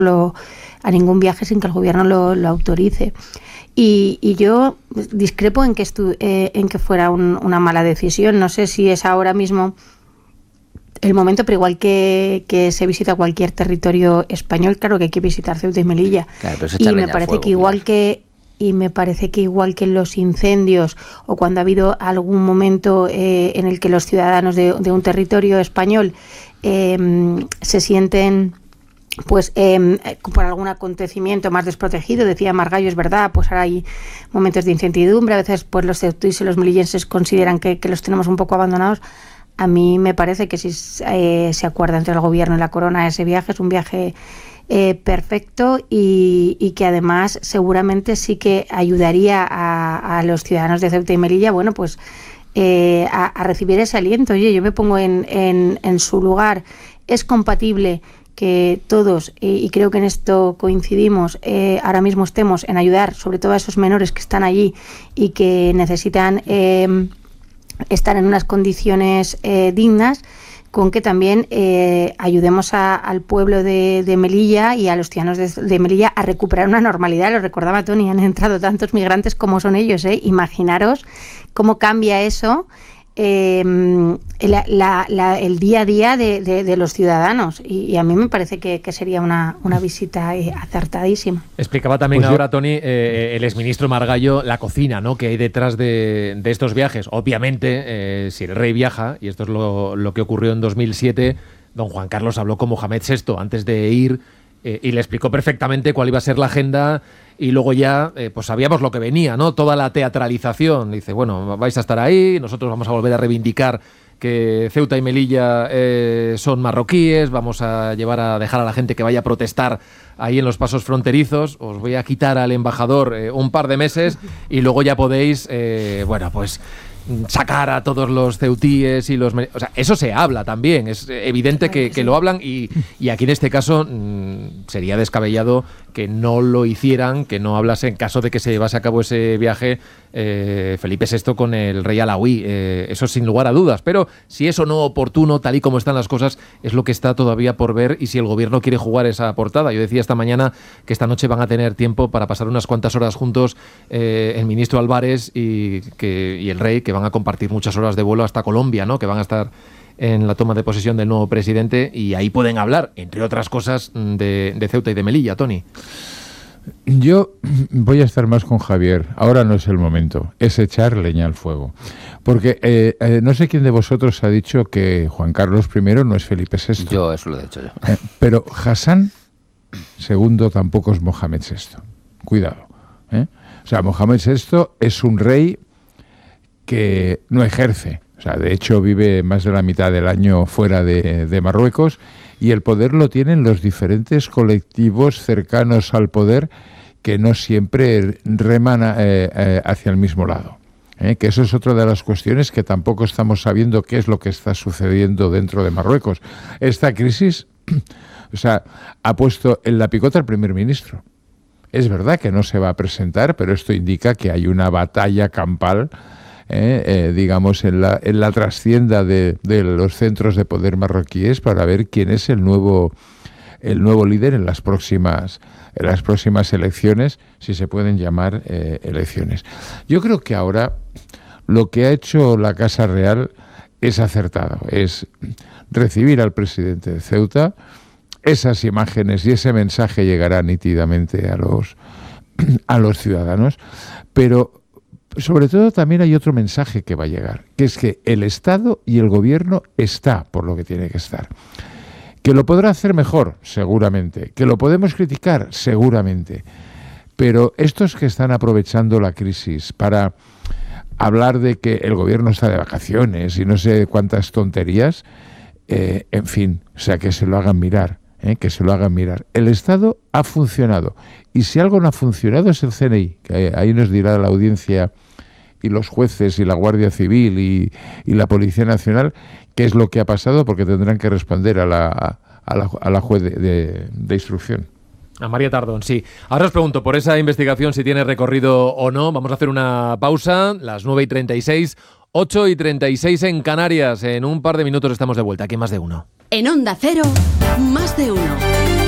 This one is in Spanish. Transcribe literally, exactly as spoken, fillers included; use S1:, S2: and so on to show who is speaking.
S1: lo, a ningún viaje sin que el gobierno lo, lo autorice. Y, y yo discrepo en que, estu, eh, en que fuera un, una mala decisión. No sé si es ahora mismo el momento, pero igual que, que se visita cualquier territorio español, claro que hay que visitar Ceuta y Melilla.
S2: Claro, pero
S1: y me parece fuego, que igual claro. que y me parece que igual que en los incendios o cuando ha habido algún momento eh, en el que los ciudadanos de, de un territorio español eh, se sienten pues eh, por algún acontecimiento más desprotegido, decía Margallo, es verdad, pues ahora hay momentos de incertidumbre, a veces pues los ceutíes y los melillenses consideran que, que los tenemos un poco abandonados. A mí me parece que si eh, se acuerda entre el gobierno y la corona ese viaje, es un viaje eh, perfecto y, y que además seguramente sí que ayudaría a, a los ciudadanos de Ceuta y Melilla, bueno, pues eh, a, a recibir ese aliento. Oye, yo me pongo en, en, en su lugar. Es compatible que todos, eh, y creo que en esto coincidimos, eh, ahora mismo estemos en ayudar sobre todo a esos menores que están allí y que necesitan eh, estar en unas condiciones eh, dignas, con que también eh, ayudemos a, al pueblo de, de Melilla y a los ciudadanos de, de Melilla a recuperar una normalidad. Lo recordaba Toni, han entrado tantos migrantes como son ellos, ¿eh? Imaginaros cómo cambia eso eh, la, la, la, el día a día de, de, de los ciudadanos, y, y a mí me parece que, que sería una, una visita eh, acertadísima.
S3: Explicaba también
S4: pues
S3: ahora,
S4: yo...
S3: Toni, eh, el exministro Margallo, la cocina, ¿no?, que hay detrás de, de estos viajes. Obviamente, eh, si el rey viaja, y esto es lo, lo que ocurrió en dos mil siete, don Juan Carlos habló con Mohamed sexto antes de ir eh, y le explicó perfectamente cuál iba a ser la agenda. Y luego ya, eh, pues sabíamos lo que venía, ¿no? Toda la teatralización. Dice, bueno, vais a estar ahí, nosotros vamos a volver a reivindicar que Ceuta y Melilla eh, son marroquíes, vamos a llevar a dejar a la gente que vaya a protestar ahí en los pasos fronterizos, os voy a quitar al embajador eh, un par de meses y luego ya podéis, eh, bueno, pues sacar a todos los ceutíes y los... O sea, eso se habla también, es evidente que, que lo hablan y, y aquí en este caso mmm, sería descabellado que no lo hicieran, que no hablase en caso de que se llevase a cabo ese viaje eh, Felipe sexto con el rey alauí, eh, eso sin lugar a dudas, pero si eso no oportuno, tal y como están las cosas, es lo que está todavía por ver y si el gobierno quiere jugar esa portada. Yo decía esta mañana que esta noche van a tener tiempo para pasar unas cuantas horas juntos eh, el ministro Álvarez y, que, y el rey, que van a compartir muchas horas de vuelo hasta Colombia, ¿no?, que van a estar en la toma de posesión del nuevo presidente y ahí pueden hablar, entre otras cosas, de, de Ceuta y de Melilla. Toni.
S4: Yo voy a estar más con Javier. Ahora no es el momento, es echar leña al fuego. Porque eh, eh, no sé quién de vosotros ha dicho que Juan Carlos primero no es Felipe sexto.
S2: Yo, eso lo he dicho yo.
S4: Eh, pero Hassan segundo tampoco es Mohamed sexto. Cuidado. ¿eh? O sea, Mohamed sexto es un rey que no ejerce. O sea, de hecho vive más de la mitad del año fuera de, de Marruecos y el poder lo tienen los diferentes colectivos cercanos al poder que no siempre reman eh, eh, hacia el mismo lado. ¿eh? Que eso es otra de las cuestiones que tampoco estamos sabiendo qué es lo que está sucediendo dentro de Marruecos. Esta crisis, o sea, ha puesto en la picota al primer ministro. Es verdad que no se va a presentar, pero esto indica que hay una batalla campal Eh, eh, digamos, en la, en la trascienda de, de los centros de poder marroquíes para ver quién es el nuevo, el nuevo líder en las próximas, en las próximas elecciones, si se pueden llamar eh, elecciones. Yo creo que ahora lo que ha hecho la Casa Real es acertado, es recibir al presidente de Ceuta. Esas imágenes y ese mensaje llegará nítidamente a los, a los ciudadanos, pero sobre todo también hay otro mensaje que va a llegar, que es que el Estado y el Gobierno está por lo que tiene que estar. Que lo podrá hacer mejor, seguramente. Que lo podemos criticar, seguramente. Pero estos que están aprovechando la crisis para hablar de que el Gobierno está de vacaciones y no sé cuántas tonterías, eh, en fin, o sea, que se lo hagan mirar. ¿eh? Que se lo hagan mirar. El Estado ha funcionado. Y si algo no ha funcionado es el C N I, que ahí nos dirá la audiencia y los jueces y la Guardia Civil y, y la Policía Nacional qué es lo que ha pasado, porque tendrán que responder a la, a la, a la juez de, de, de instrucción.
S3: A María Tardón, sí. Ahora os pregunto por esa investigación si tiene recorrido o no. Vamos a hacer una pausa, las nueve y treinta y seis, ocho y treinta y seis en Canarias. En un par de minutos estamos de vuelta, aquí en Más de Uno.
S5: En Onda Cero, Más de Uno.